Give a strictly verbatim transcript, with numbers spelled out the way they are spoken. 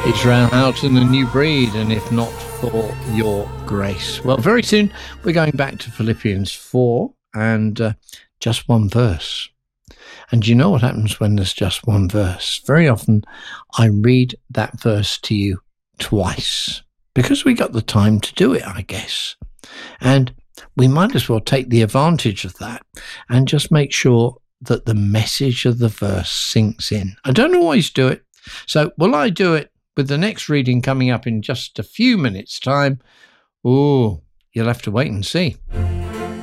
Israel Houghton, A New Breed, and if not for your grace. Well, very soon we're going back to Philippians four and uh, just one verse. And you know what happens when there's just one verse? Very often I read that verse to you twice because we got the time to do it, I guess. And we might as well take the advantage of that and just make sure that the message of the verse sinks in. I don't always do it. So will I do it with the next reading coming up in just a few minutes' time? Oh, you'll have to wait and see.